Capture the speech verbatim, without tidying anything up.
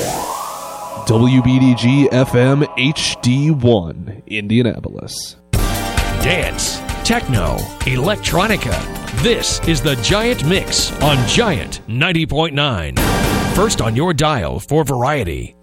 W B D G F M H D one, Indianapolis. Dance, techno, electronica. This is the Giant Mix on Giant ninety point nine. First on your dial for variety.